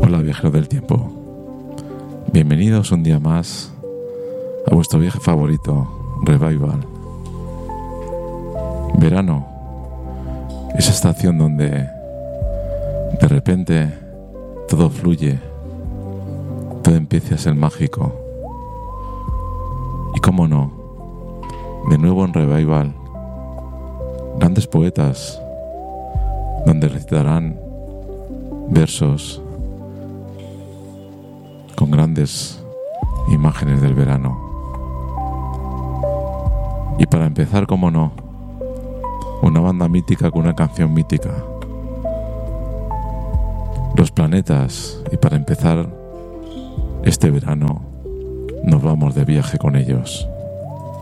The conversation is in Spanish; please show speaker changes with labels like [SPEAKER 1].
[SPEAKER 1] Hola viajeros del tiempo, bienvenidos un día más a vuestro viaje favorito, Revival. Verano, esa estación donde de repente todo fluye, todo empieza a ser mágico. Y cómo no, de nuevo en Revival, grandes poetas donde recitarán versos con grandes imágenes del verano. Y para empezar, cómo no, una banda mítica con una canción mítica, Los Planetas. Y para empezar este verano nos vamos de viaje con ellos.